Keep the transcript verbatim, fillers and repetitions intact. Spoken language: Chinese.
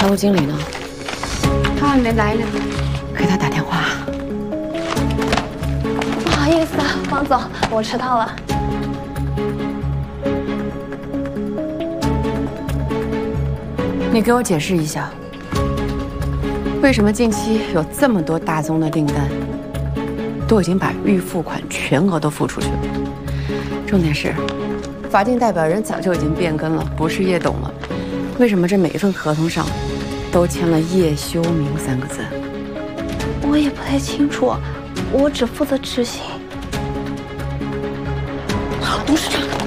务经理呢？ 他还没来呢。 给他打电话。 不好意思啊，王总，我迟到了。 你给我解释一下，为什么近期有这么多大宗的订单，都已经把预付款全额都付出去了？重点是，法定代表人早就已经变更了，不是叶董了。为什么这每一份合同上都签了叶修明三个字？ 我也不太清楚，我只负责执行。 董事长。